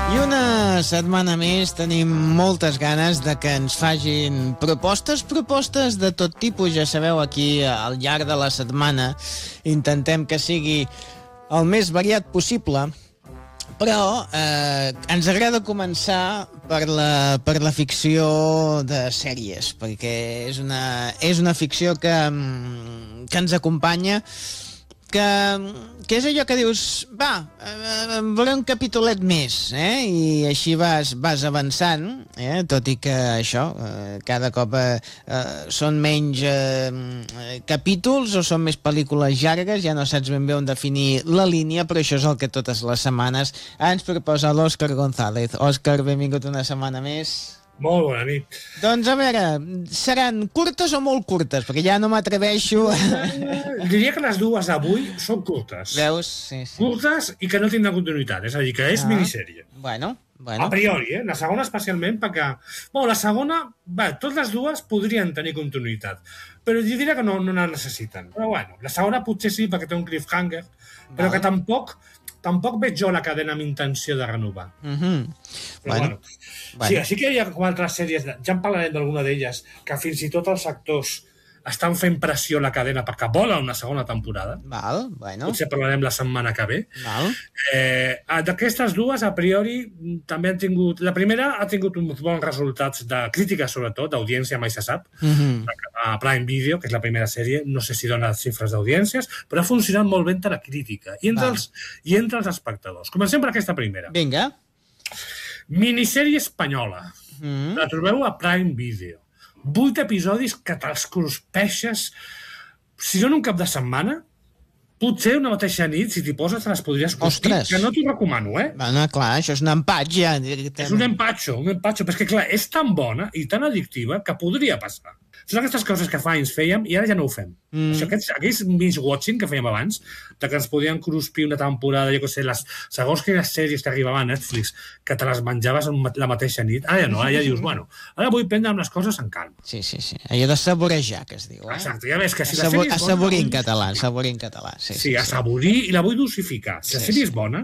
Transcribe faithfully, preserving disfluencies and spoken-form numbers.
I una setmana més tenim moltes ganes de que ens facin propostes, propostes de tot tipus. Ja sabeu, aquí al llarg de la setmana intentem que sigui el més variat possible, però eh, ens agrada començar per la, per la ficció de sèries, perquè és una, és una ficció que, que ens acompanya, que, que és allò que dius, va, eh, veuré un capítolet més, eh? I així vas, vas avançant, eh? Tot i que això, eh, cada cop eh, eh, són menys eh, capítols o són més pel·lícules llargues, ja no saps ben bé on definir la línia, però això és el que totes les setmanes ens proposa l'Òscar González. Òscar, benvingut una setmana més. Molt bona nit. Doncs a veure, seran curtes o molt curtes? Perquè ja no m'atreveixo... Diria que les dues d'avui són curtes. Veus? Sí, sí. Curtes i que no tindran continuïtat, és a dir, que és Ah. minissèrie. Bueno, bueno. A priori, eh? La segona especialment perquè... Bueno, la segona, va, totes les dues podrien tenir continuïtat, però jo diria que no, no la necessiten. Però bueno, la segona potser sí perquè té un cliffhanger, però Val. que tampoc... Tampoc veig jo la cadena amb intenció de renovar. Mhm. Però Bueno, bueno, bueno. sí, sí que hi ha com altres sèries, ja en parlarem d'alguna d'elles, que fins i tot els actors estan fent pressió a la cadena perquè volen una segona temporada. Val, bueno. Potser parlarem la setmana que ve. Val. Eh, D'aquestes dues, a priori, també han tingut... La primera ha tingut uns bons resultats de crítica, sobretot, d'audiència, mai se sap. Mhm. A Prime Video, que és la primera sèrie, no sé si dona xifres d'audiències, però ha funcionat molt bé entre la crítica i entre, Val. els, i entre els espectadors. Comencem per aquesta primera. Vinga. Minissèrie espanyola. Mhm. La trobeu a Prime Video. Vuit episodis que te'ls cruspeixes. Si són un cap de setmana, potser una mateixa nit, si t'hi poses, te les podries cruspir. Ostres. Que no t'ho recomano, eh? Bueno, clar, això és un empat ja. És un empatxo, un empatxo. Però és que, clar, és tan bona i tan addictiva que podria passar. Són aquestes coses que fa anys fèiem i ara ja no ho fem. Mm. Això, aquests, aquells binge-watching que fèiem abans, de que ens podien cruspir una temporada, jo què sé, les, segons que les sèries que arribaven a Netflix, que te les menjaves la mateixa nit, ara ja no, ara ja dius, bueno, ara vull prendre les coses en calma. Sí, sí, sí. Allò de saborejar, que es diu, eh? Exacte, ja ves que si la Assabor- sèrie és bona... Assaborir en català, assaborir en català. Sí, Sí, sí, sí. assaborir i la vull dosificar. Si la Sí, sèrie sí. és bona,